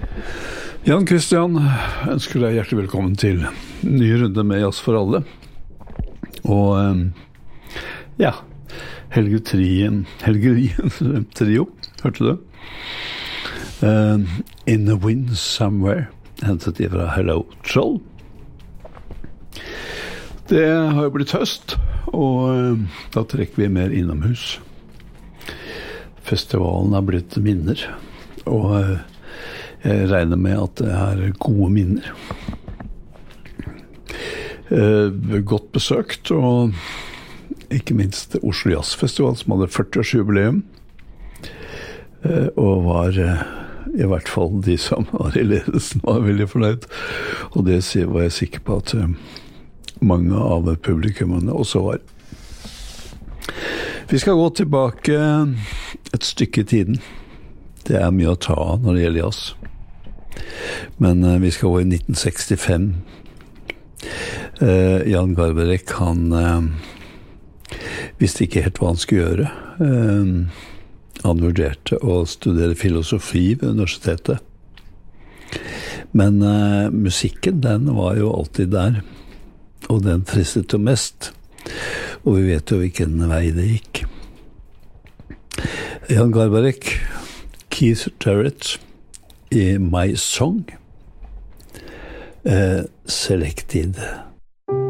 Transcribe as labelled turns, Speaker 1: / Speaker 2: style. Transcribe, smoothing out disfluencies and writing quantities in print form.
Speaker 1: Jan Christian ønsker deg hjertelig velkommen til ny runde med Jazz for alle. Og ja, Helgerien trio, hørte du? In the Wind Somewhere, hentet fra Hello Troll. Det har jo blitt høst, og da trekker vi mer innomhus. Festivalen har blitt minner, og jeg regner med at det er gode minner. Godt besøkt, og ikke minst Oslo Jazz Festival, som hadde 40-årsjubileum, og var i hvert fall de som var i ledelsen var veldig fornøyd. Og det var jeg sikker på at mange av publikummene også var. Vi skal gå tilbake et stykke i tiden. Det er mye å ta av når det gjelder jazz. Men vi skal gå i 1965. Jan Garbarek, han visste ikke helt hva han skulle gjøre. Han vurderte å studere filosofi ved universitetet. Men musikken, den var jo alltid der. Og den fristet jo mest. Og vi vet jo hvilken vei det gikk. Jan Garbarek, Keith Jarrett, i My Song, Selected